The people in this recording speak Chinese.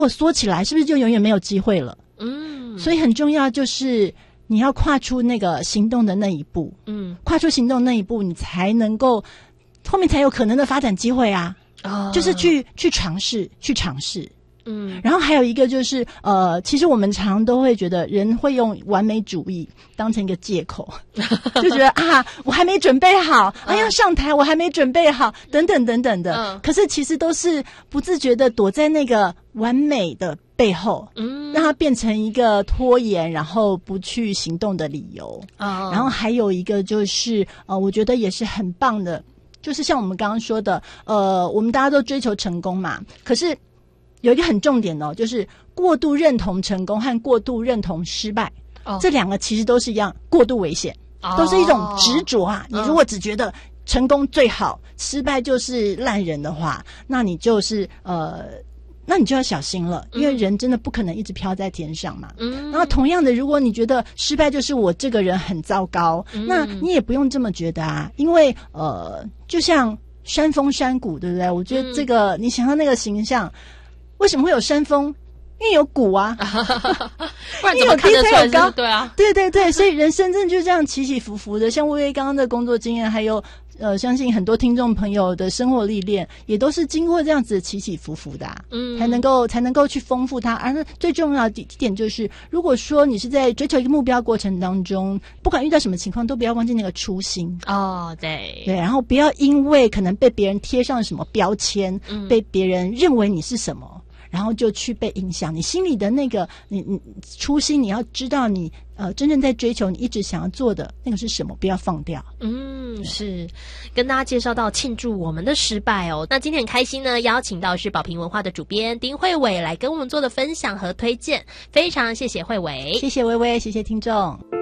我缩起来是不是就永远没有机会了？所以很重要就是你要跨出那个行动的那一步，跨出行动那一步，你才能够后面才有可能的发展机会啊。就是去尝试，然后还有一个就是其实我们常都会觉得人会用完美主义当成一个借口，就觉得啊我还没准备好，要上台我还没准备好，等等等等的。可是其实都是不自觉的躲在那个完美的背后，让它变成一个拖延然后不去行动的理由。然后还有一个就是我觉得也是很棒的，就是像我们刚刚说的我们大家都追求成功嘛，可是有一个很重点就是过度认同成功和过度认同失败，这两个其实都是一样，过度危险，都是一种执着啊。你如果只觉得成功最好，失败就是烂人的话，那你就是那你就要小心了，因为人真的不可能一直飘在天上嘛。然后同样的，如果你觉得失败就是我这个人很糟糕，那你也不用这么觉得啊，因为就像山峰山谷，对不对？我觉得这个你想象那个形象，为什么会有山峰？因为有谷啊， 不然怎么看得出来是？对啊， 对对对，所以人生真的就这样起起伏伏的。像薇薇刚刚的工作经验，还有相信很多听众朋友的生活历练，也都是经过这样子起起伏伏的才能够去丰富它。而最重要的一点就是，如果说你是在追求一个目标过程当中，不管遇到什么情况，都不要忘记那个初心。 对， 然后不要因为可能被别人贴上什么标签，被别人认为你是什么，然后就去被影响。你心里的那个你初心，你要知道你真正在追求你一直想要做的那个是什么，不要放掉。 是跟大家介绍到庆祝我们的失败哦。那今天很开心呢，邀请到是宝瓶文化的主编丁慧瑋来跟我们做的分享和推荐，非常谢谢慧瑋， 谢谢薇薇，谢谢听众。